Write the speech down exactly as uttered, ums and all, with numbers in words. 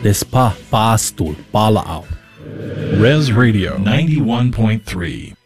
Despa Pastul Palao. Res Radio ninety-one point three.